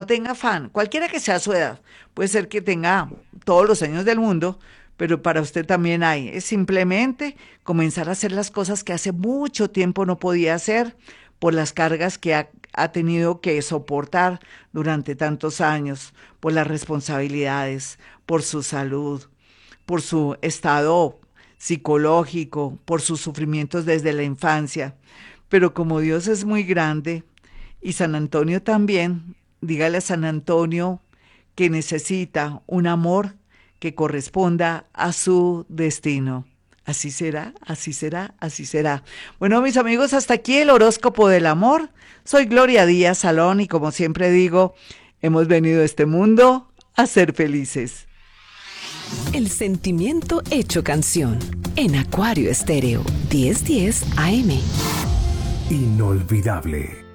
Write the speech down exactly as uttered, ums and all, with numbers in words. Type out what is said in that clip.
tenga afán, cualquiera que sea su edad. Puede ser que tenga todos los años del mundo, pero para usted también hay. Es simplemente comenzar a hacer las cosas que hace mucho tiempo no podía hacer por las cargas que ha, ha tenido que soportar durante tantos años, por las responsabilidades, por su salud, por su estado psicológico, por sus sufrimientos desde la infancia. Pero como Dios es muy grande y San Antonio también, dígale a San Antonio que necesita un amor que corresponda a su destino. Así será, así será, así será. Bueno, mis amigos, hasta aquí el horóscopo del amor. Soy Gloria Díaz Salón y como siempre digo, hemos venido a este mundo a ser felices. El sentimiento hecho canción en Acuario Estéreo diez diez A M. Inolvidable.